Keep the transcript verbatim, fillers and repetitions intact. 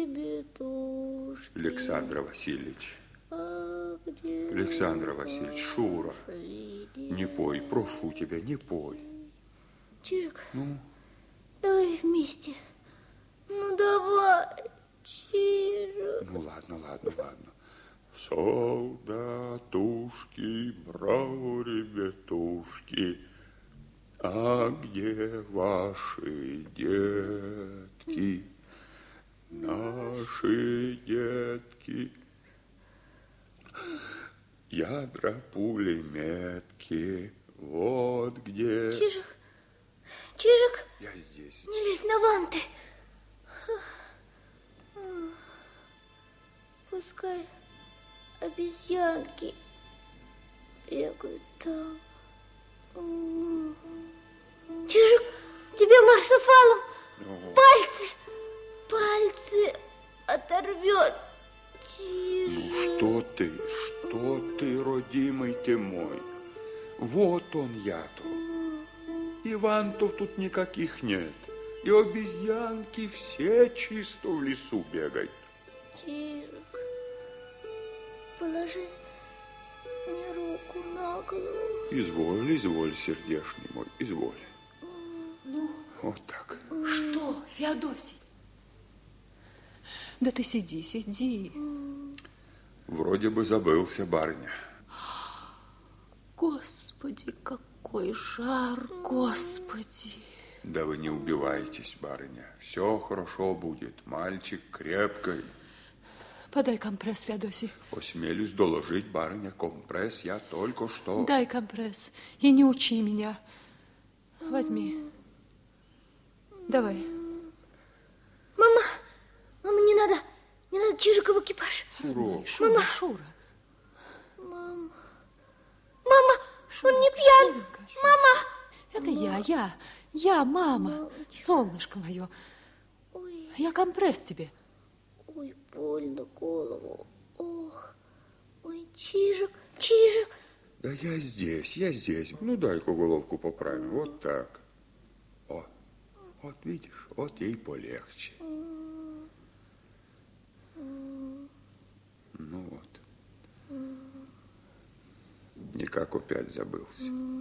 ребятушки. Александр Васильевич. А где Александр Васильевич, Шура, не пой, прошу тебя, не пой. Чирик, ну? Давай вместе. Ну, давай, Чирик. Ну, ладно, ладно, ладно. Солдатушки, браво, ребятушки, а где ваши детки? Наши детки. Ядра пулеметки, вот где. Чижик, Чижик. Я здесь. Не лезь на ванты. Пускай обезьянки бегают там. Чижик, тебе марсофалом Ну. пальцы, пальцы оторвет. Чижик. Ну что ты, что ты, родимый ты мой? Вот он я-то. Ивантов тут никаких нет. И обезьянки все чисто в лесу бегают. Чижик, положи мне руку на голову. Изволь, изволь, сердешный мой, изволь. Ну, вот так. Что, Феодосий? Да ты сиди, сиди. Вроде бы забылся, барыня. Господи, какой жар, Господи. Да вы не убивайтесь, барыня. Все хорошо будет. Мальчик крепкий. Подай компресс, Феодосий. Осмелюсь доложить, барыня, компресс я только что... Дай компресс и не учи меня. Возьми. Давай. Мама, мама, не надо, не надо Чижика в экипаж. Шура. Шура, мама. Шура. Мама, мама, он не пьян. Шуренька, Шура. Мама. Это я, я, я, мама, солнышко мое. Ой. Я компресс тебе. Ой, больно голову. Ох, ой, Чижик, Чижик. Да я здесь, я здесь. Ну, дай-ка головку поправим. Вот так. О, вот видишь, вот ей полегче. Ну вот. Никак опять забылся.